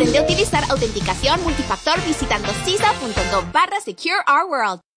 Aprende a utilizar autenticación multifactor visitando cisa.gov/Secure Our World.